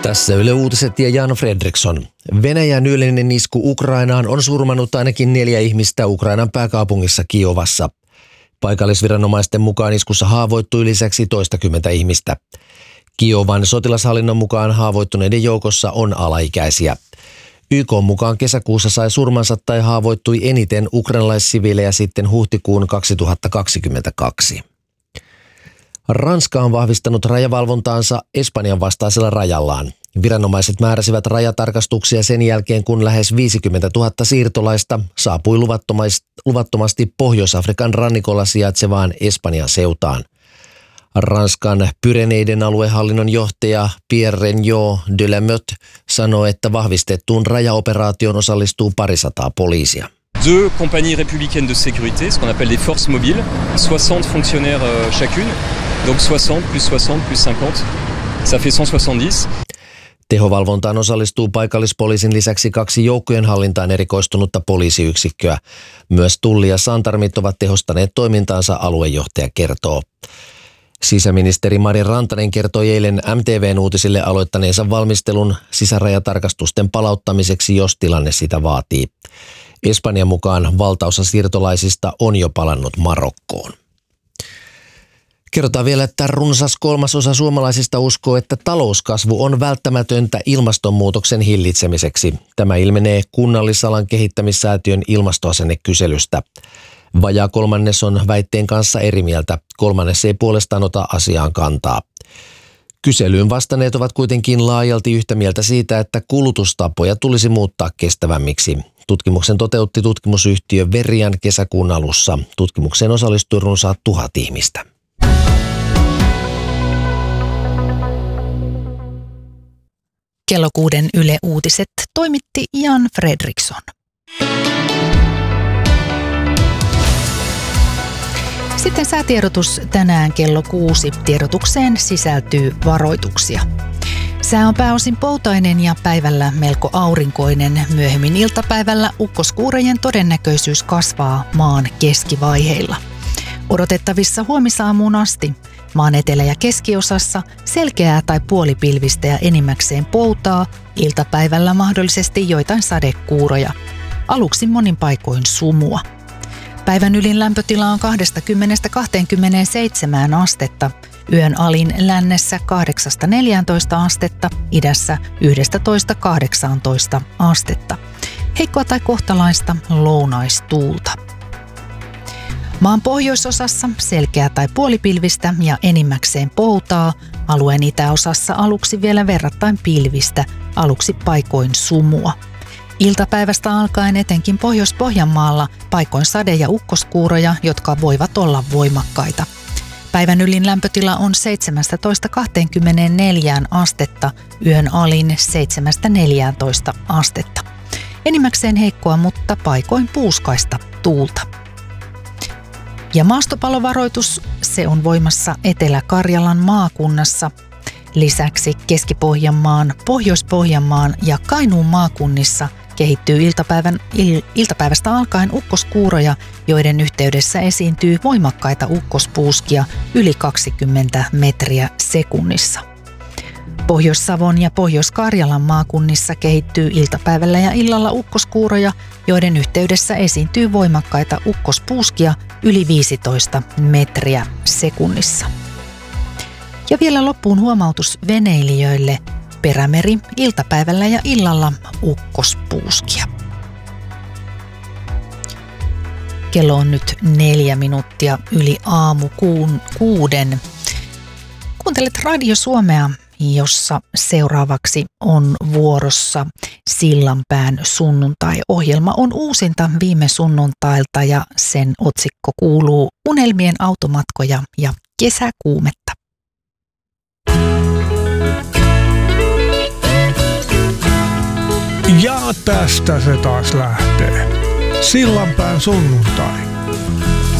Tässä Yle Uutiset ja Jan Fredriksson. Venäjän yleinen isku Ukrainaan on surmannut ainakin 4 ihmistä Ukrainan pääkaupungissa Kiovassa. Paikallisviranomaisten mukaan iskussa haavoittui lisäksi toistakymmentä ihmistä. Kiovan sotilashallinnon mukaan haavoittuneiden joukossa on alaikäisiä. YK:n mukaan kesäkuussa sai surmansa tai haavoittui eniten ukrainalaissiviilejä sitten huhtikuun 2022. Ranska on vahvistanut rajavalvontaansa Espanjan vastaisella rajallaan. Viranomaiset määräsivät rajatarkastuksia sen jälkeen, kun lähes 50 000 siirtolaista saapui luvattomasti Pohjois-Afrikan rannikolla sijaitsevaan Espanjan seutaan. Ranskan Pyreneiden aluehallinnon johtaja Pierre Regnault de la Motte sanoi, että vahvistettuun rajaoperaatioon osallistuu 200 poliisia. 2 compagnies républicaines de sécurité, ce qu'on appelle des forces mobiles, 60 fonctionnaires chacune, donc 60 plus 60 plus 50, ça fait 170. Tehovalvontaan osallistuu paikallispoliisin lisäksi 2 joukkojen hallintaan erikoistunutta poliisiyksikköä. Myös tulli ja santarmit ovat tehostaneet toimintaansa, aluejohtaja kertoo. Sisäministeri Mari Rantanen kertoi eilen MTV:n uutisille aloittaneensa valmistelun sisärajatarkastusten palauttamiseksi, jos tilanne sitä vaatii. Espanjan mukaan valtaosa siirtolaisista on jo palannut Marokkoon. Kerrotaan vielä, että runsas 1/3 suomalaisista uskoo, että talouskasvu on välttämätöntä ilmastonmuutoksen hillitsemiseksi. Tämä ilmenee Kunnallisalan kehittämissäätiön ilmastoasennekyselystä. Vajaa 1/3 on väitteen kanssa eri mieltä, 1/3 ei puolestaan ota asiaan kantaa. Kyselyyn vastanneet ovat kuitenkin laajalti yhtä mieltä siitä, että kulutustapoja tulisi muuttaa kestävämmiksi. Tutkimuksen toteutti tutkimusyhtiö Verian kesäkuun alussa. Tutkimukseen osallistui runsaat 1000 ihmistä. Kello 6 Yle Uutiset toimitti Jan Fredriksson. Sitten säätiedotus tänään kello 6. Tiedotukseen sisältyy varoituksia. Sää on pääosin poutainen ja päivällä melko aurinkoinen. Myöhemmin iltapäivällä ukkoskuurojen todennäköisyys kasvaa maan keskivaiheilla. Odotettavissa huomisaamuun asti maan etelä- ja keskiosassa selkeää tai puolipilvistä ja enimmäkseen poutaa, iltapäivällä mahdollisesti joitain sadekuuroja. Aluksi monin paikoin sumua. Päivän ylin lämpötila on 20–27 astetta, yön alin lännessä 8–14 astetta, idässä 11–18 astetta. Heikkoa tai kohtalaista lounaistuulta. Maan pohjoisosassa selkeää tai puolipilvistä ja enimmäkseen poutaa, alueen itäosassa aluksi vielä verrattain pilvistä, aluksi paikoin sumua. Iltapäivästä alkaen etenkin Pohjois-Pohjanmaalla paikoin sade- ja ukkoskuuroja, jotka voivat olla voimakkaita. Päivän ylin lämpötila on 17–24 astetta, yön alin 7–14 astetta. Enimmäkseen heikkoa, mutta paikoin puuskaista tuulta. Ja maastopalovaroitus, se on voimassa Etelä-Karjalan maakunnassa. Lisäksi Keski-Pohjanmaan, Pohjois-Pohjanmaan ja Kainuun maakunnissa kehittyy iltapäivästä alkaen ukkoskuuroja, joiden yhteydessä esiintyy voimakkaita ukkospuuskia yli 20 metriä sekunnissa. Pohjois-Savon ja Pohjois-Karjalan maakunnissa kehittyy iltapäivällä ja illalla ukkoskuuroja, joiden yhteydessä esiintyy voimakkaita ukkospuuskia yli 15 metriä sekunnissa. Ja vielä loppuun huomautus veneilijöille: Perämeri iltapäivällä ja illalla ukkospuuskia. Kello on nyt 4 minuuttia yli aamukuun 6. Kuuntelet Radio Suomea, jossa seuraavaksi on vuorossa Sillanpään sunnuntai-ohjelma. On uusinta viime sunnuntailta ja sen otsikko kuuluu Unelmien automatkoja ja kesäkuumetta. Ja tästä se taas lähtee. Sillanpään sunnuntai.